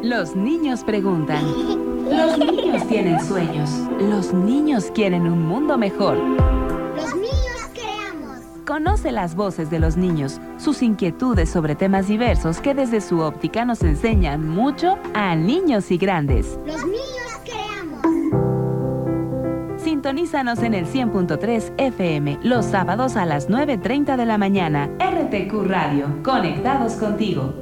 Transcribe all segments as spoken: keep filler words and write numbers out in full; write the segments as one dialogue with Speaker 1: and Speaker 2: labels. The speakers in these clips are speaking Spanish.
Speaker 1: Los niños preguntan. Los niños tienen sueños. Los niños quieren un mundo mejor.
Speaker 2: Los niños creamos.
Speaker 1: Conoce las voces de los niños, sus inquietudes sobre temas diversos que desde su óptica nos enseñan mucho a niños y grandes.
Speaker 2: Los niños creamos.
Speaker 1: Sintonízanos en el cien punto tres F M los sábados a las nueve treinta de la mañana. R T Q Radio, conectados contigo.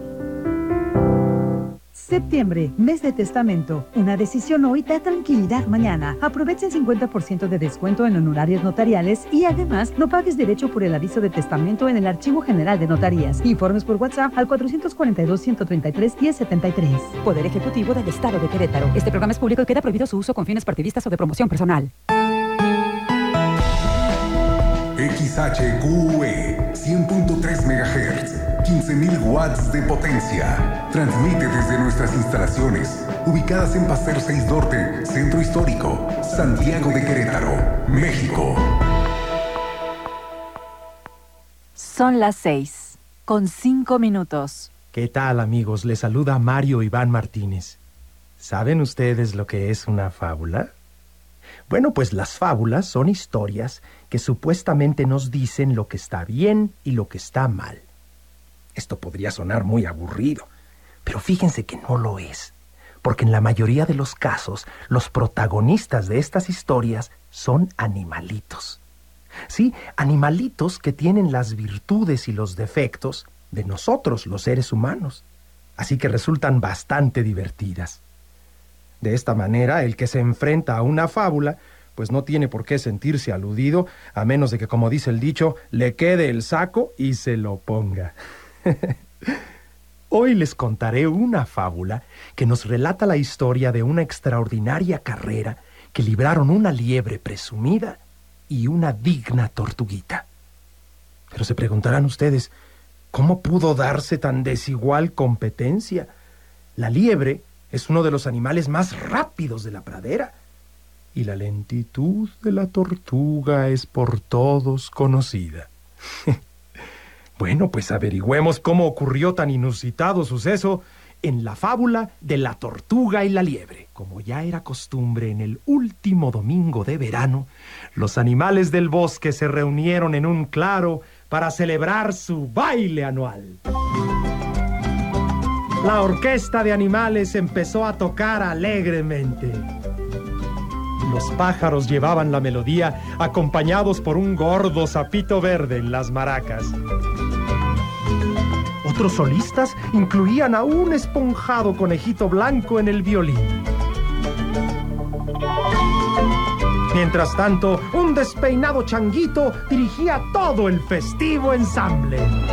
Speaker 3: Septiembre, mes de testamento. Una decisión hoy da tranquilidad mañana. Aprovecha el cincuenta por ciento de descuento en honorarios notariales y además no pagues derecho por el aviso de testamento en el Archivo General de Notarías. Informes por WhatsApp al cuatrocientos cuarenta y dos, ciento treinta y tres, diez setenta y tres. Poder Ejecutivo del Estado de Querétaro. Este programa es público y queda prohibido su uso con fines partidistas o de promoción personal.
Speaker 4: X H Q E cien punto tres megahertz, quince mil watts de potencia. Transmite desde nuestras instalaciones, ubicadas en Paseo seis Norte, Centro Histórico, Santiago de Querétaro, México.
Speaker 1: Son las seis, con cinco minutos.
Speaker 5: ¿Qué tal, amigos? Les saluda Mario Iván Martínez. ¿Saben ustedes lo que es una fábula? Bueno, pues las fábulas son historias que supuestamente nos dicen lo que está bien y lo que está mal. Esto podría sonar muy aburrido, pero fíjense que no lo es, porque en la mayoría de los casos, los protagonistas de estas historias son animalitos. Sí, animalitos que tienen las virtudes y los defectos de nosotros, los seres humanos. Así que resultan bastante divertidas. De esta manera, el que se enfrenta a una fábula, pues no tiene por qué sentirse aludido, a menos de que, como dice el dicho, le quede el saco y se lo ponga. Hoy les contaré una fábula que nos relata la historia de una extraordinaria carrera que libraron una liebre presumida y una digna tortuguita. Pero se preguntarán ustedes, ¿cómo pudo darse tan desigual competencia? La liebre es uno de los animales más rápidos de la pradera, y la lentitud de la tortuga es por todos conocida. Bueno, pues averigüemos cómo ocurrió tan inusitado suceso en la fábula de la tortuga y la liebre. Como ya era costumbre, en el último domingo de verano, los animales del bosque se reunieron en un claro para celebrar su baile anual. La orquesta de animales empezó a tocar alegremente. Los pájaros llevaban la melodía acompañados por un gordo sapito verde en las maracas. Otros solistas incluían a un esponjado conejito blanco en el violín. Mientras tanto, un despeinado changuito dirigía todo el festivo ensamble.